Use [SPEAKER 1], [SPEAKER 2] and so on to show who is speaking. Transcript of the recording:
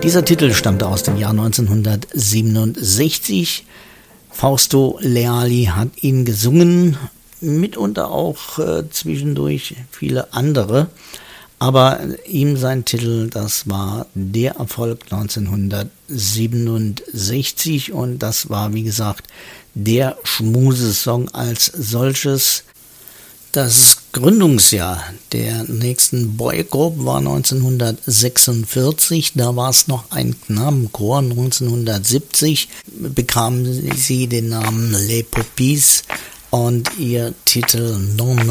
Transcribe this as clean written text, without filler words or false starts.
[SPEAKER 1] Dieser Titel stammte aus dem Jahr 1967. Fausto Leali hat ihn gesungen, mitunter auch zwischendurch viele andere. Aber ihm sein Titel, das war der Erfolg 1967 und das war, wie gesagt, der Schmusesong als solches. Das Gründungsjahr der nächsten Boygroup war 1946, da war es noch ein Knabenchor. 1970 bekamen sie den Namen Les Poppies und ihr Titel Non